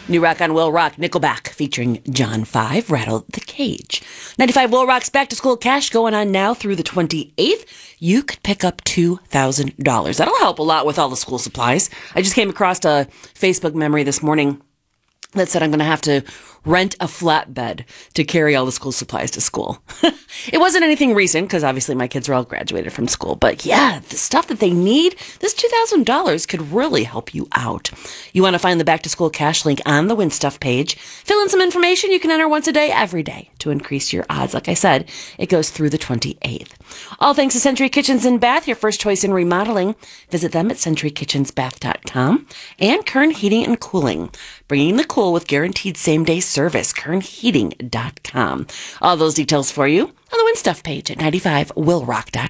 New Rock on Will Rock, Nickelback, featuring John 5, Rattle the Cage. 95 Will Rock's Back to School Cash going on now through the 28th. You could pick up $2,000. That'll help a lot with all the school supplies. I just came across a Facebook memory this morning that said I'm going to have to rent a flatbed to carry all the school supplies to school. It wasn't anything recent because obviously my kids are all graduated from school. But yeah, the stuff that they need, this $2,000 could really help you out. You want to find the Back to School Cash link on the Win Stuff page. Fill in some information. You can enter once a day, every day, to increase your odds. Like I said, it goes through the 28th. All thanks to Century Kitchens and Bath, your first choice in remodeling. Visit them at centurykitchensbath.com. And Kern Heating and Cooling, bringing the cool with guaranteed same-day service, kernheating.com. All those details for you on the Win Stuff page at 95willrock.com.